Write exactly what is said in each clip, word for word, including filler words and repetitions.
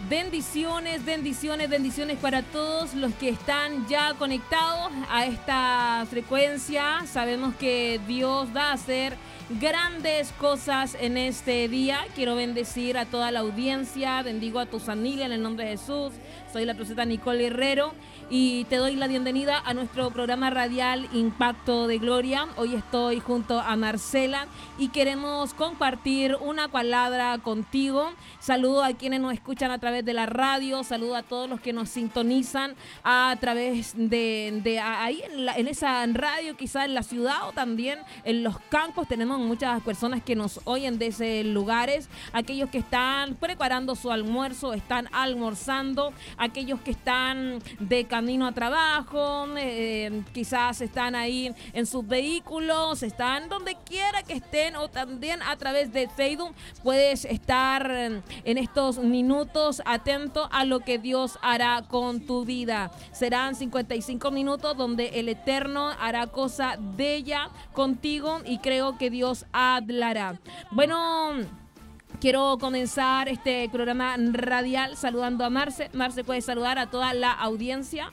Bendiciones, bendiciones, bendiciones para todos los que están ya conectados a esta frecuencia. Sabemos que Dios va a hacer grandes cosas en este día. Quiero bendecir a toda la audiencia, bendigo a tu familia en el nombre de Jesús. Soy la profeta Nicole Herrero y te doy la bienvenida a nuestro programa radial Impacto de Gloria. Hoy estoy junto a Marcela y queremos compartir una palabra contigo. Saludo a quienes nos escuchan a través de la radio, saludo a todos los que nos sintonizan a través de, de ahí en, la, en esa radio, quizás en la ciudad o también en los campos. Tenemos muchas personas que nos oyen desde lugares, aquellos que están preparando su almuerzo, están almorzando, aquellos que están de camino a trabajo, eh, quizás están ahí en sus vehículos, están donde quiera que estén, o también a través de Facebook. Puedes estar en estos minutos atento a lo que Dios hará con tu vida. Serán cincuenta y cinco minutos donde el Eterno hará cosa bella contigo y creo que Dios hablará. Bueno, quiero comenzar este programa radial saludando a Marce. Marce, ¿puedes saludar a toda la audiencia?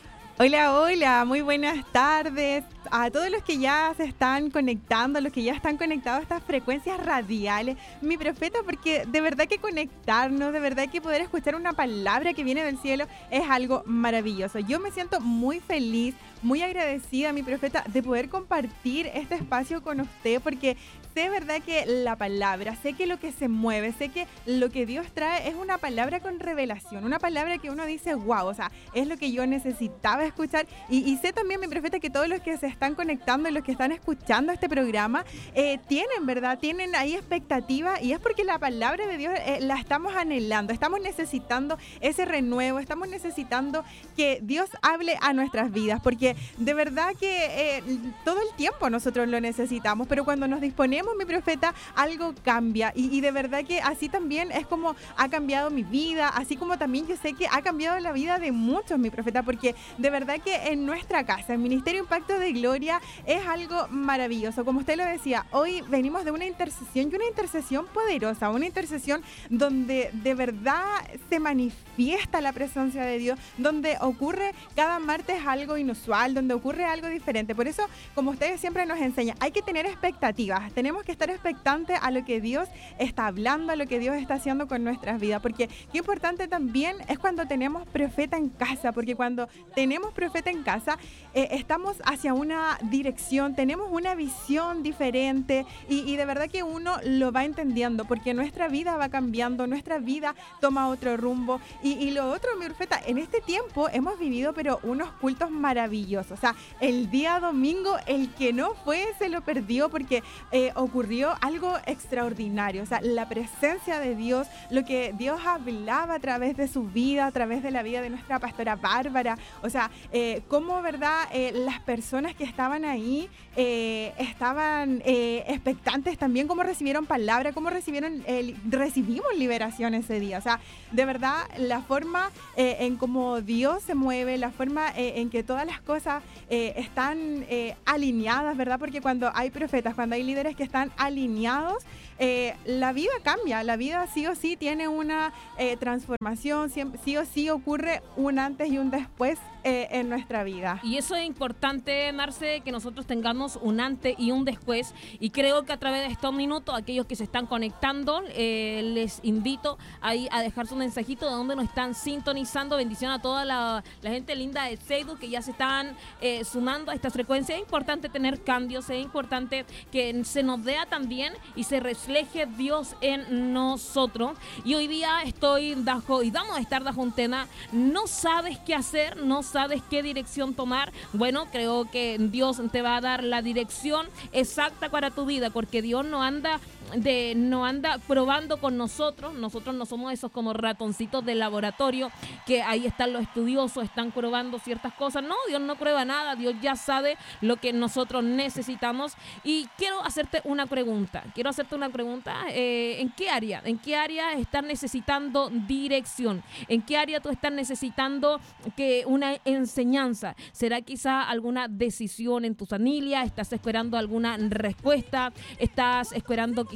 Hola, hola, muy buenas tardes a todos los que ya se están conectando, los que ya están conectados a estas frecuencias radiales. Mi profeta, porque de verdad que conectarnos, de verdad que poder escuchar una palabra que viene del cielo es algo maravilloso. Yo me siento muy feliz, muy agradecida, mi profeta, de poder compartir este espacio con usted, porque sé verdad que la palabra, sé que lo que se mueve, sé que lo que Dios trae es una palabra con revelación, una palabra que uno dice, wow, o sea, es lo que yo necesitaba escuchar. Y, y sé también, mi profeta, que todos los que se están conectando y los que están escuchando este programa eh, tienen, ¿verdad? Tienen ahí expectativa, y es porque la palabra de Dios eh, la estamos anhelando, estamos necesitando ese renuevo, estamos necesitando que Dios hable a nuestras vidas, porque de verdad que eh, todo el tiempo nosotros lo necesitamos, pero cuando nos disponemos, mi profeta, algo cambia, y, y de verdad que así también es como ha cambiado mi vida, así como también yo sé que ha cambiado la vida de muchos, mi profeta, porque de verdad que en nuestra casa, el Ministerio Impacto de Gloria, es algo maravilloso. Como usted lo decía, hoy venimos de una intercesión, y una intercesión poderosa, una intercesión donde de verdad se manifiesta la presencia de Dios, donde ocurre cada martes algo inusual, donde ocurre algo diferente. Por eso, como ustedes siempre nos enseñan, hay que tener expectativas, tenemos que estar expectantes a lo que Dios está hablando, a lo que Dios está haciendo con nuestras vidas, porque qué importante también es cuando tenemos profeta en casa, porque cuando tenemos profeta en casa, eh, estamos hacia una dirección, tenemos una visión diferente, y, y de verdad que uno lo va entendiendo, porque nuestra vida va cambiando, nuestra vida toma otro rumbo, y, y lo otro, mi profeta, en este tiempo hemos vivido pero unos cultos maravillosos. O sea, el día domingo, el que no fue se lo perdió, porque eh, ocurrió algo extraordinario. O sea, la presencia de Dios, lo que Dios hablaba a través de su vida, a través de la vida de nuestra pastora Bárbara. O sea, eh, cómo, verdad, eh, las personas que estaban ahí eh, estaban eh, expectantes también, cómo recibieron palabra, cómo recibieron, eh, recibimos liberación ese día. O sea, de verdad, la forma eh, en cómo Dios se mueve, la forma eh, en que todas las cosas eh, están eh, alineadas, ¿verdad? Porque cuando hay profetas, cuando hay líderes que están alineados, eh, la vida cambia, la vida sí o sí tiene una eh, transformación, sí o sí ocurre un antes y un después eh, en nuestra vida. Y eso es importante, Marce, que nosotros tengamos un antes y un después, y creo que a través de estos minutos, aquellos que se están conectando, eh, les invito ahí a dejar su mensajito de donde nos están sintonizando. Bendición a toda la, la gente linda de Facebook que ya se están eh, sumando a esta frecuencia. Es importante tener cambios, es importante que se nos vea también y se refleje Dios en nosotros. Y hoy día estoy bajo, y vamos a estar bajo un tema, no sabes qué hacer, no sabes qué dirección tomar. Bueno, creo que Dios te va a dar la dirección exacta para tu vida, porque Dios no anda de no anda probando con nosotros. Nosotros no somos esos como ratoncitos de laboratorio que ahí están los estudiosos, están probando ciertas cosas. No, Dios no prueba nada, Dios ya sabe lo que nosotros necesitamos. Y quiero hacerte una pregunta, quiero hacerte una pregunta, eh, ¿en qué área? ¿En qué área estás necesitando dirección? ¿En qué área tú estás necesitando que una enseñanza? ¿Será quizá alguna decisión en tu familia? ¿Estás esperando alguna respuesta? ¿Estás esperando quizá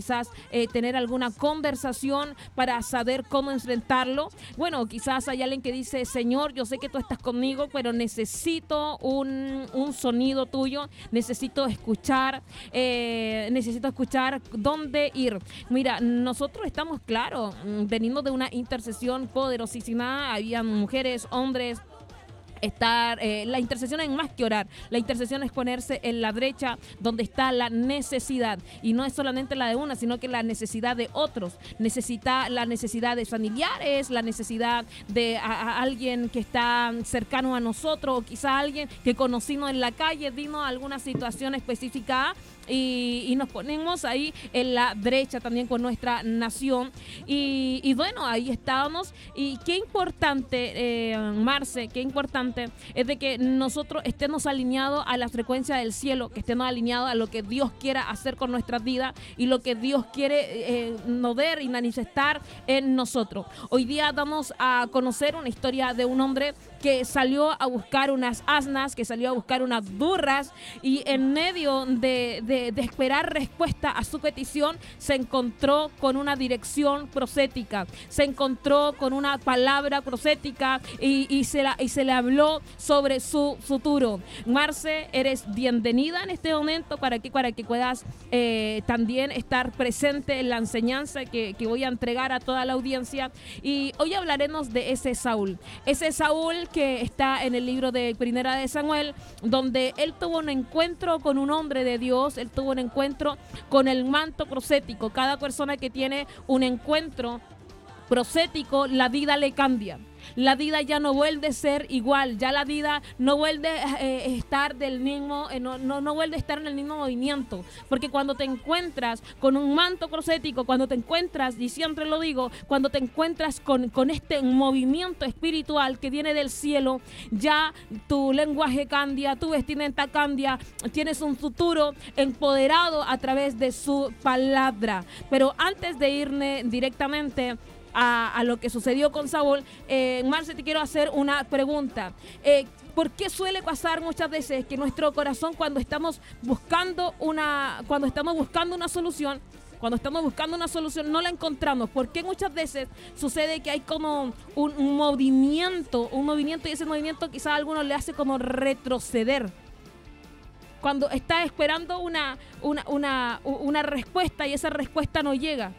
quizás eh, tener alguna conversación para saber cómo enfrentarlo. Bueno, quizás hay alguien que dice, Señor, yo sé que tú estás conmigo, pero necesito un, un sonido tuyo, necesito escuchar, eh, necesito escuchar dónde ir. Mira, nosotros estamos, claro, veniendo de una intercesión poderosísima, había mujeres, hombres, estar, eh, la intercesión es más que orar, la intercesión es ponerse en la brecha donde está la necesidad, y no es solamente la de una, sino que la necesidad de otros, necesita la necesidad de familiares, la necesidad de a, a alguien que está cercano a nosotros, o quizá alguien que conocimos en la calle, dimos alguna situación específica y, y nos ponemos ahí en la brecha también con nuestra nación, y, y bueno, ahí estábamos, y qué importante, eh, Marce, qué importante es de que nosotros estemos alineados a la frecuencia del cielo, que estemos alineados a lo que Dios quiera hacer con nuestras vidas y lo que Dios quiere eh, no ver y manifestar en nosotros. Hoy día vamos a conocer una historia de un hombre que salió a buscar unas asnas, que salió a buscar unas burras, y en medio de, de, de esperar respuesta a su petición, se encontró con una dirección profética, se encontró con una palabra profética y, y, se, la, y se le habló sobre su futuro. Marce, eres bienvenida en este momento para que, para que puedas eh, también estar presente en la enseñanza que, que voy a entregar a toda la audiencia. Y hoy hablaremos de ese Saúl, ese Saúl que está en el libro de Primera de Samuel, donde él tuvo un encuentro con un hombre de Dios, él tuvo un encuentro con el manto profético. Cada persona que tiene un encuentro profético, la vida le cambia. La vida ya no vuelve a ser igual, ya la vida no vuelve a eh, estar del mismo, eh, no, no, no vuelve a estar en el mismo movimiento, porque cuando te encuentras con un manto profético, cuando te encuentras, y siempre lo digo, cuando te encuentras con, con este movimiento espiritual que viene del cielo, ya tu lenguaje cambia, tu vestimenta cambia, tienes un futuro empoderado a través de su palabra. Pero antes de irme directamente A, a lo que sucedió con Saúl, eh, Marce, te quiero hacer una pregunta. Eh, ¿Por qué suele pasar muchas veces que nuestro corazón, cuando estamos buscando una, cuando estamos buscando una solución, cuando estamos buscando una solución, no la encontramos? ¿Por qué muchas veces sucede que hay como un, un movimiento, un movimiento y ese movimiento quizás a algunos le hace como retroceder? Cuando está esperando una, una, una, una respuesta y esa respuesta no llega.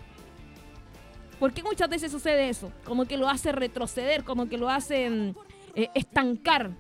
¿Por qué muchas veces sucede eso? Como que lo hace retroceder, como que lo hace eh, estancar.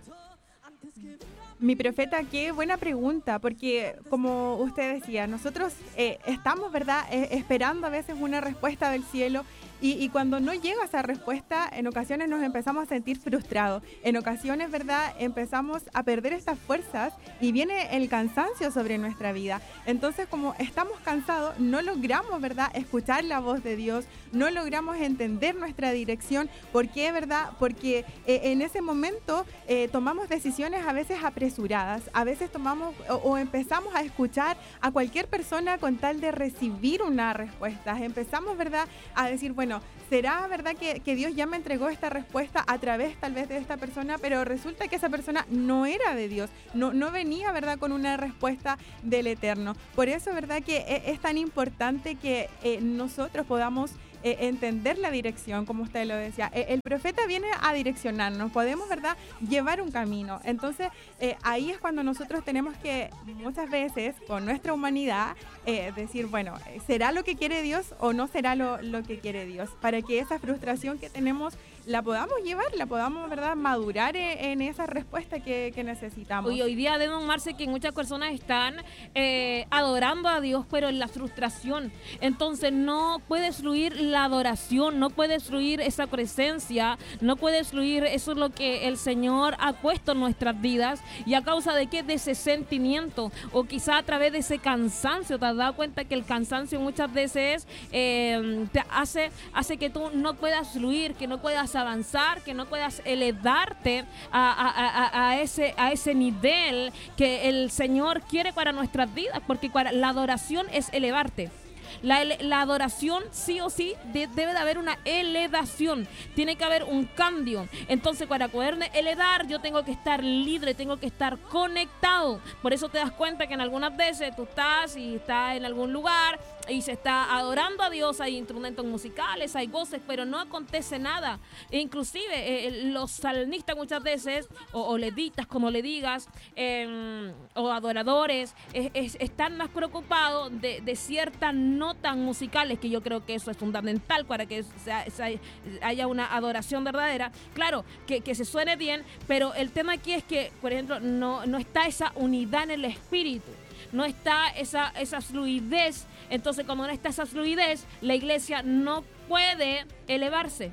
Mi profeta, qué buena pregunta, porque como usted decía, nosotros eh, estamos, ¿verdad?, eh, esperando a veces una respuesta del cielo. Y, y cuando no llega esa respuesta, en ocasiones nos empezamos a sentir frustrados. En ocasiones, ¿verdad?, empezamos a perder estas fuerzas y viene el cansancio sobre nuestra vida. Entonces, como estamos cansados, no logramos, ¿verdad?, escuchar la voz de Dios, no logramos entender nuestra dirección. ¿Por qué, verdad? Porque eh, en ese momento eh, tomamos decisiones a veces apresuradas, a veces tomamos o, o empezamos a escuchar a cualquier persona con tal de recibir una respuesta. Empezamos, ¿verdad?, a decir, bueno, Bueno, ¿será verdad que, que Dios ya me entregó esta respuesta a través tal vez de esta persona? Pero resulta que esa persona no era de Dios, no, no venía, ¿verdad?, con una respuesta del Eterno. Por eso, ¿verdad?, que es, es tan importante que eh, nosotros podamos Eh, entender la dirección, como usted lo decía. Eh, el profeta viene a direccionarnos, podemos, ¿verdad?, llevar un camino. Entonces, eh, ahí es cuando nosotros tenemos que, muchas veces, con nuestra humanidad, eh, decir, bueno, ¿será lo que quiere Dios o no será lo, lo que quiere Dios? Para que esa frustración que tenemos la podamos llevar, la podamos, ¿verdad?, madurar en, en esa respuesta que, que necesitamos. Hoy, hoy día debemos, Marce, que muchas personas están eh, adorando a Dios, pero en la frustración. Entonces no puede fluir la adoración, no puede fluir esa presencia, no puede fluir eso es lo que el Señor ha puesto en nuestras vidas. ¿Y a causa de qué? De ese sentimiento, o quizá a través de ese cansancio. ¿Te has dado cuenta que el cansancio muchas veces eh, te hace, hace que tú no puedas fluir, que no puedas avanzar, que no puedas elevarte a, a, a, a, ese, a ese nivel que el Señor quiere para nuestras vidas? Porque para, la adoración es elevarte. La, la adoración sí o sí de, debe de haber una elevación, tiene que haber un cambio. Entonces, para poderme elevar, yo tengo que estar libre, tengo que estar conectado. Por eso te das cuenta que en algunas veces tú estás y estás en algún lugar y se está adorando a Dios, hay instrumentos musicales, hay voces, pero no acontece nada. E inclusive eh, los salmistas muchas veces, o, o levitas, como le digas, eh, o adoradores, eh, es, están más preocupados de, de ciertas notas musicales, que yo creo que eso es fundamental para que sea, sea, haya una adoración verdadera. Claro, que, que se suene bien, pero el tema aquí es que, por ejemplo, no, no está esa unidad en el espíritu. No está esa, esa fluidez. Entonces, como no está esa fluidez, la iglesia no puede elevarse.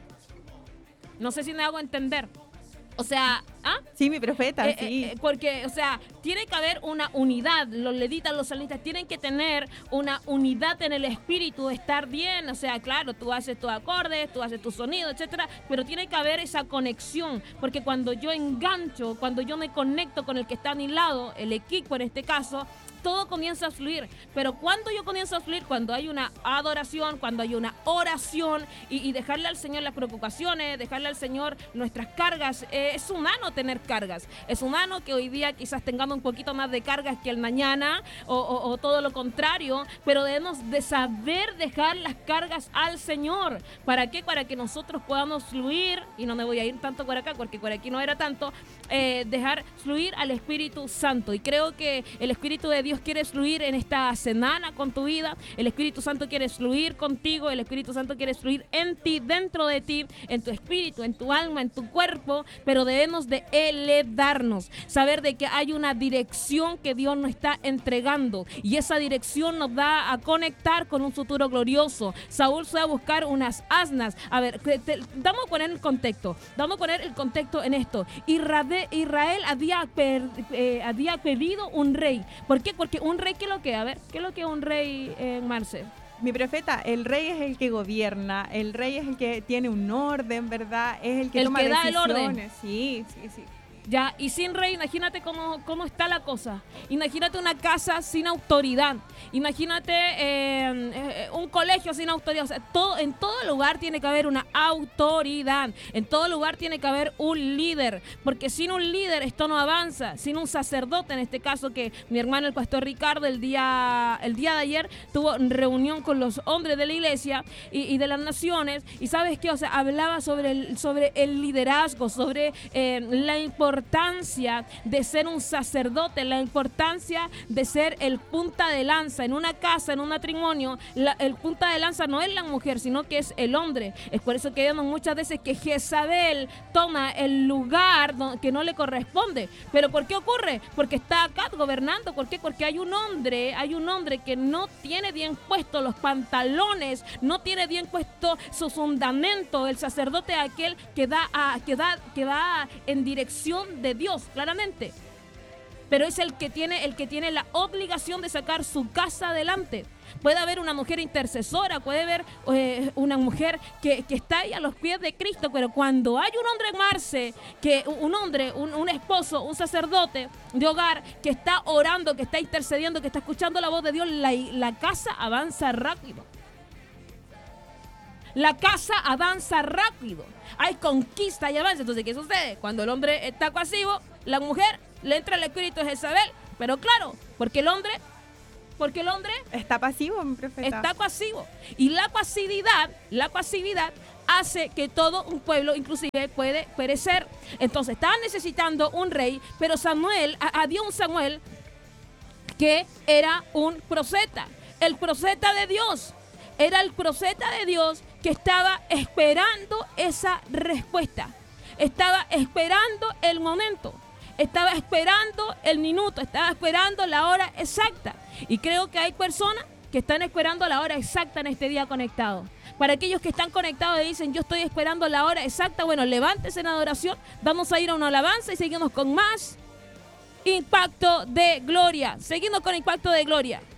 No sé si me hago entender. O sea, ¿ah? Sí, mi profeta, eh, sí. Eh, porque, o sea, tiene que haber una unidad. Los levitas, los salmistas tienen que tener una unidad en el espíritu, estar bien. O sea, claro, tú haces tus acordes, tú haces tu sonido, etcétera, pero tiene que haber esa conexión. Porque cuando yo engancho, cuando yo me conecto con el que está a mi lado, el equipo en este caso, todo comienza a fluir. Pero cuando yo comienzo a fluir, cuando hay una adoración, cuando hay una oración y, y dejarle al Señor las preocupaciones, dejarle al Señor nuestras cargas. Eh, es humano tener cargas. Es humano que hoy día quizás tengamos un poquito más de cargas que el mañana o, o, o todo lo contrario, pero debemos de saber dejar las cargas al Señor. ¿Para qué? Para que nosotros podamos fluir, y no me voy a ir tanto por acá porque por aquí no era tanto, eh, dejar fluir al Espíritu Santo. Y creo que el Espíritu de Dios quiere fluir en esta semana con tu vida. El Espíritu Santo quiere fluir contigo. El Espíritu Santo quiere fluir en ti, dentro de ti, en tu espíritu, en tu alma, en tu cuerpo. Pero debemos de elevarnos, saber de que hay una dirección que Dios nos está entregando y esa dirección nos va a conectar con un futuro glorioso. Saúl fue a buscar unas asnas. A ver, te, te, vamos a poner el contexto. Vamos a poner el contexto en esto. Israel, Israel había, per, eh, había pedido un rey. ¿Por qué? Porque un rey, ¿qué es lo que? A ver, ¿qué es lo que es un rey en eh, Marce? Mi profeta, el rey es el que gobierna, el rey es el que tiene un orden, ¿verdad? Es el que el toma que da decisiones. El orden. Sí, sí, sí. Ya, y sin rey, imagínate cómo, cómo está la cosa. Imagínate una casa sin autoridad. Imagínate eh, eh, un colegio sin autoridad. O sea, todo, en todo lugar tiene que haber una autoridad. En todo lugar tiene que haber un líder. Porque sin un líder esto no avanza. Sin un sacerdote, en este caso que mi hermano el pastor Ricardo el día, el día de ayer tuvo reunión con los hombres de la iglesia y, y de las naciones. Y ¿sabes qué? O sea, hablaba sobre el, sobre el liderazgo, sobre eh, la importancia importancia de ser un sacerdote, la importancia de ser el punta de lanza en una casa, en un matrimonio. La, el punta de lanza no es la mujer, sino que es el hombre. Es por eso que vemos muchas veces que Jezabel toma el lugar que no le corresponde. ¿Pero por qué ocurre? Porque está acá gobernando. ¿Por qué? Porque hay un hombre, hay un hombre que no tiene bien puestos los pantalones, no tiene bien puesto su fundamento. El sacerdote es aquel que da, a, que da, que va en dirección de Dios, claramente, pero es el que tiene el que tiene la obligación de sacar su casa adelante. Puede haber una mujer intercesora, puede haber eh, una mujer que, que está ahí a los pies de Cristo, pero cuando hay un hombre en Marce, que un hombre, un, un esposo, un sacerdote de hogar que está orando, que está intercediendo, que está escuchando la voz de Dios, la, la casa avanza rápido. La casa avanza rápido. Hay conquista y avance. Entonces, ¿qué sucede? Cuando el hombre está pasivo, la mujer le entra el espíritu de Jezabel. Pero claro, porque el hombre, porque el hombre está pasivo, mi profeta. Está pasivo. Y la pasividad, la pasividad hace que todo un pueblo inclusive puede perecer. Entonces, estaban necesitando un rey, pero Samuel, había un Samuel que era un profeta. El profeta de Dios. Era el profeta de Dios que estaba esperando esa respuesta. Estaba esperando el momento. Estaba esperando el minuto. Estaba esperando la hora exacta. Y creo que hay personas que están esperando la hora exacta en este día conectado. Para aquellos que están conectados y dicen, yo estoy esperando la hora exacta, bueno, levántese en adoración. Vamos a ir a una alabanza y seguimos con más Impacto de Gloria. Seguimos con Impacto de Gloria.